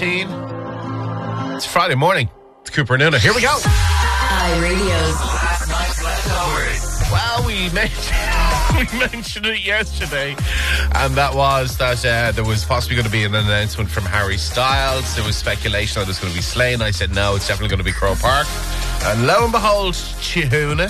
9:14. It's Friday morning. It's Cooper and Una. Here we go. iRadio's Last night's leftovers. Well, we mentioned it yesterday, and that was that there was possibly going to be an announcement from Harry Styles. There was speculation that it was going to be Slane. I said no, it's definitely going to be Croke Park. And lo and behold, Chihoona,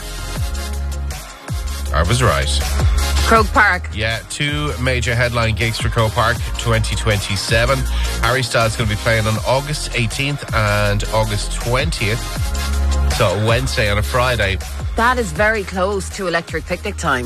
I was right. Croke Park. Yeah, 2 major headline gigs for Croke Park 2027. Harry Styles is going to be playing on August 18th and August 20th. So a Wednesday and a Friday. That is very close to Electric Picnic time.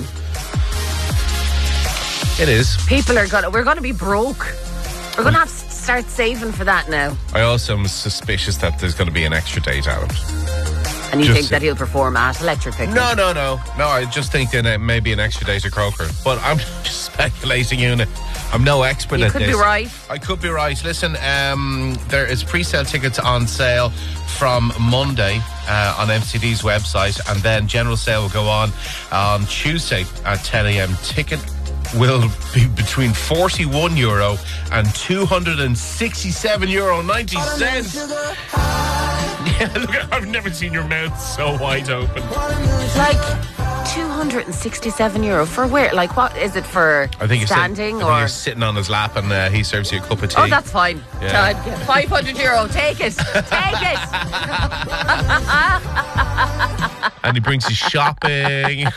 It is. We're going to be broke. We're going to have to start saving for that now. I also am suspicious that there's going to be an extra date out of it. And you think that he'll perform at Electric Picnic? No. No, I just think that maybe an extra day to Croker. But I'm just speculating, Una. I'm no expert at this. You could be right. I could be right. Listen, there is pre-sale tickets on sale from Monday on MCD's website, and then general sale will go on Tuesday at 10 a.m. Ticket will be between €41 and €267.90. Yeah, look, I've never seen your mouth so wide open. Like €267 for where? Like, what is it for? I think standing I think you're sitting on his lap and he serves you a cup of tea. Oh, that's fine. Yeah. €500. Take it. Take it. And he brings you shopping.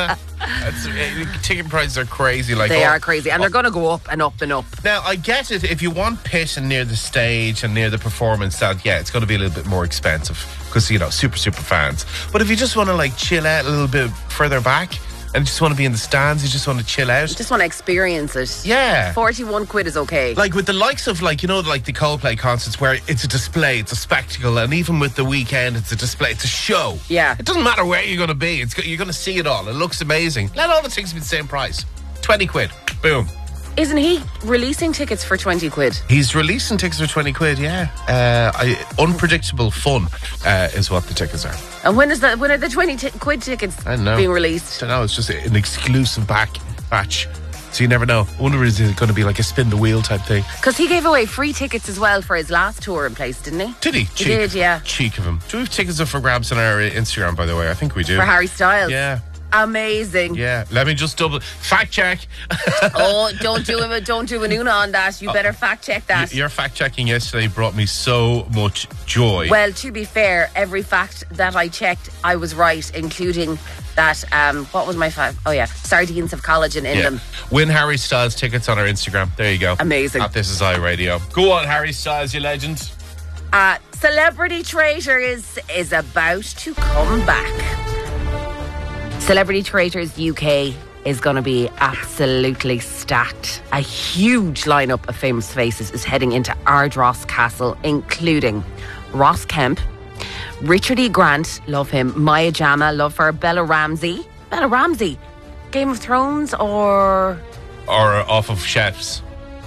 Ticket prices are crazy. They are crazy, and they're going to go up and up and up. Now, I get it. If you want pit and near the stage and near the performance, that it's going to be a little bit more expensive because super fans. But if you just want to like chill out a little bit further back and just want to be in the stands, you just want to chill out, You just want to experience it. Yeah, £41 is okay. Like with the likes of like the Coldplay concerts where it's a display, it's a spectacle, and even with the Weekend, it's a display, it's a show. Yeah, it doesn't matter where you're going to be. You're going to see it all. It looks amazing. Let all the tickets be the same price. £20. Boom. Isn't he releasing tickets for £20? He's releasing tickets for £20, yeah. Unpredictable fun is what the tickets are. And when are the £20 tickets being released? I don't know, it's just an exclusive batch. So you never know. I wonder, is it going to be like a spin the wheel type thing? Because he gave away free tickets as well for his last tour in place, didn't he? Did he? He did, yeah. Cheek of him. Do we have tickets up for grabs on our Instagram, by the way? I think we do. For Harry Styles? Yeah. Amazing. Yeah, let me just fact check. Oh, don't do an Una on that. You better fact check that. Your fact checking yesterday brought me so much joy. Well, to be fair, every fact that I checked, I was right, including that. What was my fact? Oh yeah, sardines have collagen in them. Win Harry Styles tickets on our Instagram. There you go. Amazing. This is iRadio. Go on, Harry Styles, you legend. Celebrity Traitor is about to come back. Celebrity Traitors UK is going to be absolutely stacked. A huge lineup of famous faces is heading into Ardross Castle, including Ross Kemp, Richard E. Grant, love him, Maya Jama, love her, Bella Ramsey, Game of Thrones or off of Chefs.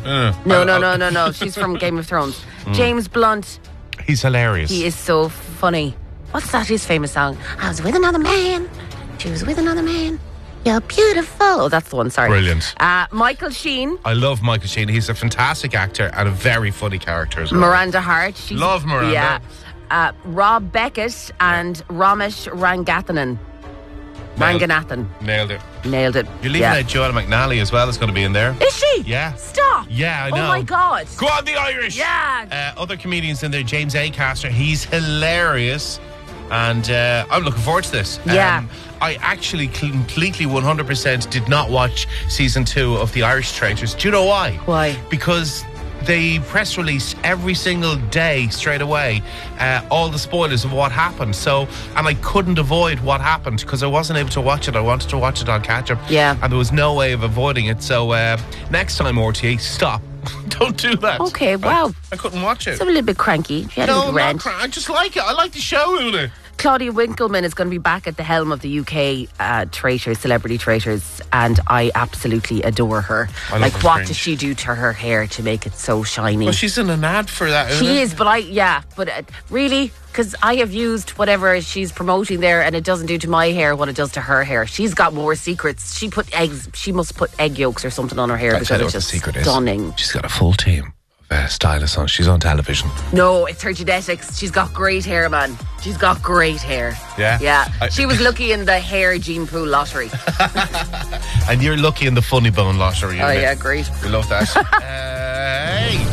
No, she's from Game of Thrones. James Blunt, he's hilarious. He is so funny. What's that, his famous song? I was with another man, she was with another man, you're beautiful. Oh, that's the one, sorry. Brilliant. Michael Sheen. I love Michael Sheen. He's a fantastic actor and a very funny character as well. Miranda Hart. Love Miranda. Yeah. Rob Beckett and Ramesh Ranganathan. Nailed it. You're leaving out Joanna McNally as well. Is going to be in there. Is she? Yeah. Stop. Yeah, I know. Oh my God. Go on, the Irish. Yeah. Other comedians in there. James Acaster. He's hilarious. And I'm looking forward to this. Yeah. I actually completely 100% did not watch season 2 of The Irish Traitors. Do you know why? Why? Because they press release every single day straight away all the spoilers of what happened. And I couldn't avoid what happened because I wasn't able to watch it. I wanted to watch it on catch up. Yeah. And there was no way of avoiding it. So next time, RTE, stop. Don't do that. Okay, wow. I couldn't watch it. It's a little bit cranky. You had a little rant. I just like it. I like the show, Una. Claudia Winkleman is going to be back at the helm of the UK Celebrity Traitors, and I absolutely adore her. Like, what does she do to her hair to make it so shiny? Well, she's in an ad for that, isn't She is, but really, because I have used whatever she's promoting there, and it doesn't do to my hair what it does to her hair. She's got more secrets. She must put egg yolks or something on her hair because it's just stunning. She's got a full team stylist on. She's on television. No, it's her genetics. She's got great hair, man. She's got great hair. Yeah? Yeah. She was lucky in the hair gene pool lottery. And you're lucky in the Funny Bone lottery. Oh, yeah, great. We love that. Hey!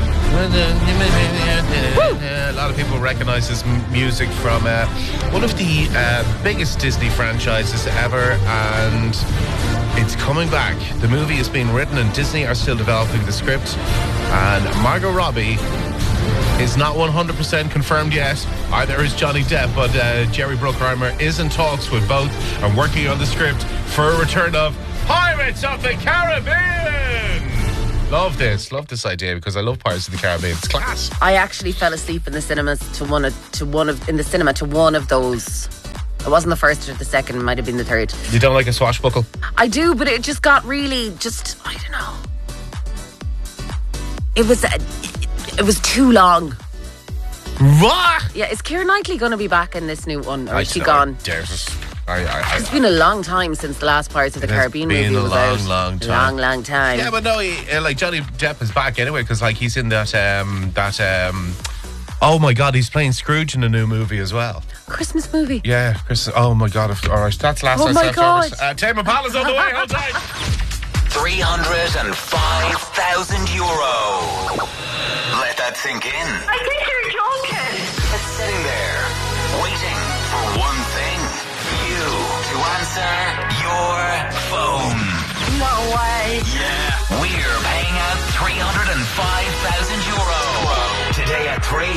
A lot of people recognise this music from one of the biggest Disney franchises ever, and it's coming back. The movie is being written and Disney are still developing the script, and Margot Robbie is not 100% confirmed yet. Either is Johnny Depp, but Jerry Bruckheimer is in talks with both and working on the script for a return of Pirates of the Caribbean. Love this idea because I love Pirates of the Caribbean. It's class. I actually fell asleep in the cinemas to one of those. It wasn't the first or the second, it might have been the third. You don't like a swashbuckle? I do, but it just got really I don't know. It was too long. What? Yeah, is Keira Knightley going to be back in this new one, or is she don't gone? dare this. It's been a long time since the last Pirates of the Caribbean movie was out. Long time. Long time. Yeah, but no, Johnny Depp is back anyway because he's in that oh my God, he's playing Scrooge in a new movie as well. Christmas movie. Yeah, Christmas. Oh my God. All right, that's last Oh my God. Tame Impala's on the way. Hold tight. 305,000 euro. Let that sink in. I think you're joking. It's sitting there, waiting for one thing. You to answer your phone. No way. Yeah. We're paying out 305,000 euro. Today at 3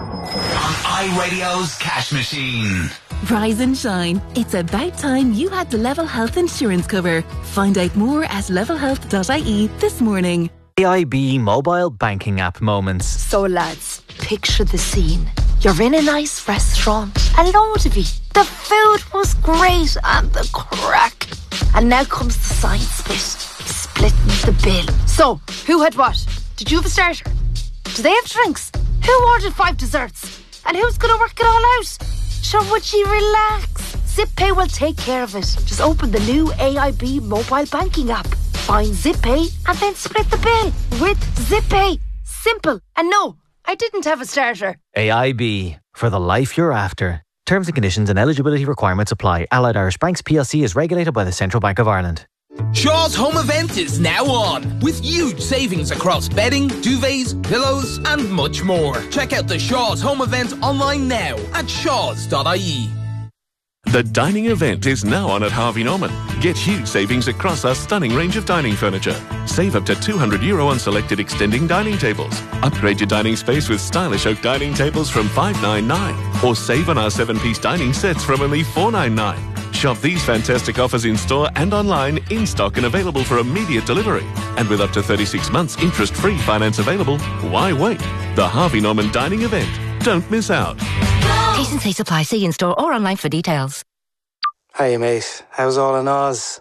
on iRadio's Cash Machine. Rise and shine. It's about time you had the Level Health insurance cover. Find out more at levelhealth.ie this morning. AIB mobile banking app moments. So lads, picture the scene. You're in a nice restaurant, a load of you. The food was great and the crack. And now comes the science bit, splitting the bill. So, who had what? Did you have a starter? Do they have drinks? Who ordered 5 desserts? And who's going to work it all out? Sure, would you relax? ZipPay will take care of it. Just open the new AIB mobile banking app. Find ZipPay and then split the bill with ZipPay. Simple. And no, I didn't have a starter. AIB, for the life you're after. Terms and conditions and eligibility requirements apply. Allied Irish Banks PLC is regulated by the Central Bank of Ireland. Shaw's Home Event is now on, with huge savings across bedding, duvets, pillows and much more. Check out the Shaw's Home Event online now at shaws.ie. The dining event is now on at Harvey Norman. Get huge savings across our stunning range of dining furniture. Save up to €200 on selected extending dining tables. Upgrade your dining space with stylish oak dining tables from $599. Or save on our 7-piece dining sets from only $499. Shop these fantastic offers in store and online, in stock and available for immediate delivery. And with up to 36 months interest-free finance available, why wait? The Harvey Norman Dining Event. Don't miss out. T&C Supply. See in store or online for details. Hey mate, how's all in Oz?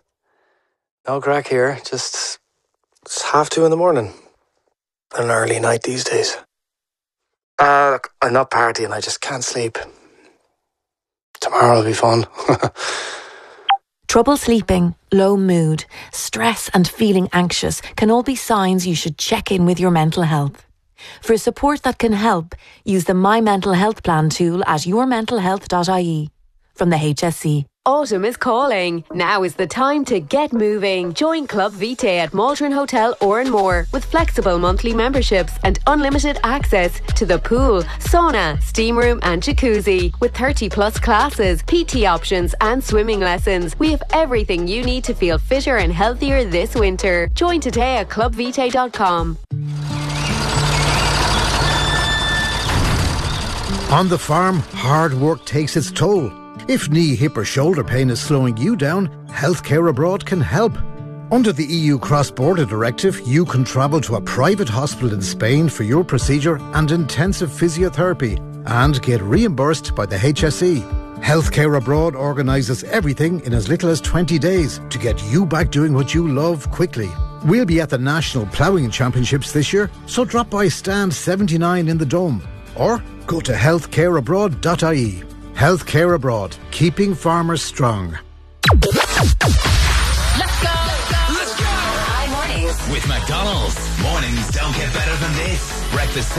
No crack here, just it's 2:30 in the morning. An early night these days. Look, I'm not partying, I just can't sleep. Tomorrow will be fun. Trouble sleeping, low mood, stress and feeling anxious can all be signs you should check in with your mental health. For support that can help, use the My Mental Health Plan tool at yourmentalhealth.ie from the HSC. Autumn is calling. Now is the time to get moving. Join Club Vitae at Maldron Hotel Oranmore with flexible monthly memberships and unlimited access to the pool, sauna, steam room and jacuzzi. With 30 plus classes, PT options and swimming lessons, we have everything you need to feel fitter and healthier this winter. Join today at clubvitae.com. On the farm, hard work takes its toll. If knee, hip or shoulder pain is slowing you down, Healthcare Abroad can help. Under the EU Cross-Border Directive, you can travel to a private hospital in Spain for your procedure and intensive physiotherapy and get reimbursed by the HSE. Healthcare Abroad organises everything in as little as 20 days to get you back doing what you love quickly. We'll be at the National Ploughing Championships this year, so drop by stand 79 in the Dome or go to healthcareabroad.ie. Healthcare Abroad, keeping farmers strong. Let's go! Let's go! With McDonald's. Morning mornings don't get better than this. Breakfast